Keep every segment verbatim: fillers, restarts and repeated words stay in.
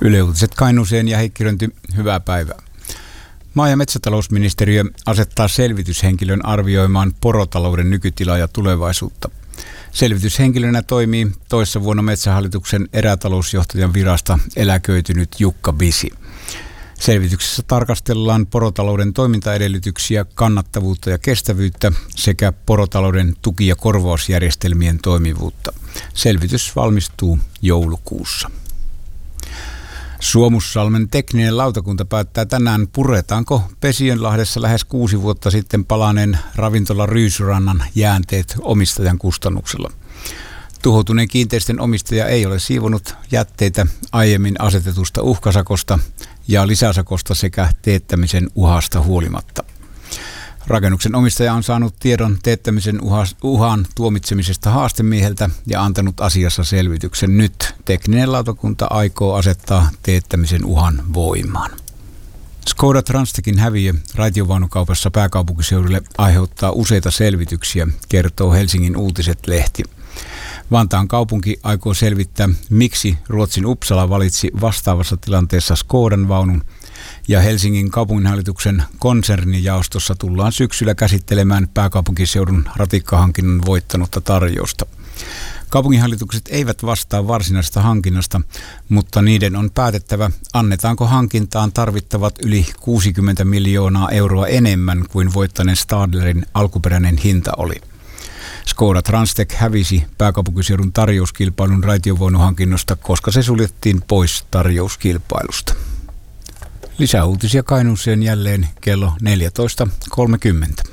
Yle Uutiset Kainuuseen ja Heikki Rönty, hyvää päivää. Maa- ja metsätalousministeriö asettaa selvityshenkilön arvioimaan porotalouden nykytilaa ja tulevaisuutta. Selvityshenkilönä toimii toissa vuonna Metsähallituksen erätalousjohtajan virasta eläköitynyt Jukka Bisi. Selvityksessä tarkastellaan porotalouden toimintaedellytyksiä, kannattavuutta ja kestävyyttä sekä porotalouden tuki- ja korvausjärjestelmien toimivuutta. Selvitys valmistuu joulukuussa. Suomussalmen tekninen lautakunta päättää tänään, puretaanko Pesiönlahdessa lähes kuusi vuotta sitten palaneen ravintola Ryysyrannan jäänteet omistajan kustannuksella. Tuhoutuneen kiinteistön omistaja ei ole siivonut jätteitä aiemmin asetetusta uhkasakosta ja lisäsakosta sekä teettämisen uhasta huolimatta. Rakennuksen omistaja on saanut tiedon teettämisen uhan tuomitsemisesta haastemieheltä ja antanut asiassa selvityksen. Nyt tekninen lautakunta aikoo asettaa teettämisen uhan voimaan. Skoda Transtechin häviö raitiovaunukaupassa pääkaupunkiseudulle aiheuttaa useita selvityksiä, kertoo Helsingin Uutiset-lehti. Vantaan kaupunki aikoo selvittää, miksi Ruotsin Uppsala valitsi vastaavassa tilanteessa Skodan vaunun, ja Helsingin kaupunginhallituksen konsernijaostossa tullaan syksyllä käsittelemään pääkaupunkiseudun ratikkahankinnan voittanutta tarjousta. Kaupunginhallitukset eivät vastaa varsinaisesta hankinnasta, mutta niiden on päätettävä, annetaanko hankintaan tarvittavat yli kuusikymmentä miljoonaa euroa enemmän kuin voittaneen Stadlerin alkuperäinen hinta oli. Skoda Transtech hävisi pääkaupunkiseudun tarjouskilpailun raitiovaunuhankinnosta, koska se suljettiin pois tarjouskilpailusta. Lisää uutisia Kainuuseen jälleen kello neljätoista kolmekymmentä.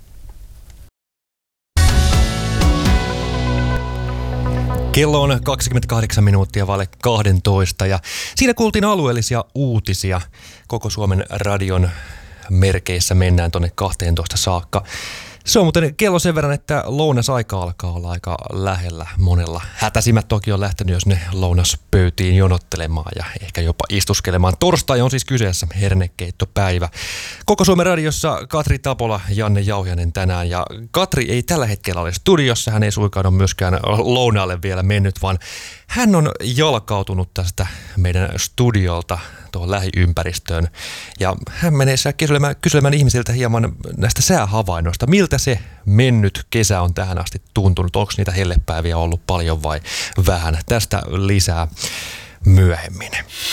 Kello on kaksikymmentäkahdeksan minuuttia vaille kaksitoista ja siinä kuultiin alueellisia uutisia. Koko Suomen radion merkeissä mennään tuonne kahteentoista saakka. Se on muuten kello sen verran, että lounasaika alkaa olla aika lähellä monella. Hätäisimmät toki on lähtenyt, jos ne lounaspöytiin jonottelemaan ja ehkä jopa istuskelemaan. Torstai on siis kyseessä hernekeittopäivä. Koko Suomen radiossa Katri Tapola, Janne Jauhiainen tänään. Ja Katri ei tällä hetkellä ole studiossa, hän ei suinkaan ole myöskään lounaalle vielä mennyt, vaan hän on jalkautunut tästä meidän studiolta tuohon lähiympäristöön. Ja hän menee kyselemään, kyselemään ihmisiltä hieman näistä säähavainnoista. Miltä se mennyt kesä on tähän asti tuntunut? Onko niitä hellepäiviä ollut paljon vai vähän? Tästä lisää myöhemmin.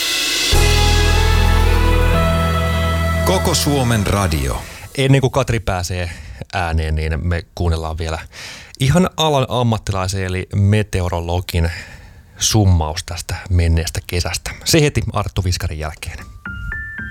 Koko Suomen radio. Ennen kuin Katri pääsee ääneen, niin me kuunnellaan vielä ihan alan ammattilaisen eli meteorologin summaus tästä menneestä kesästä. Se heti Arttu Viskarin jälkeen.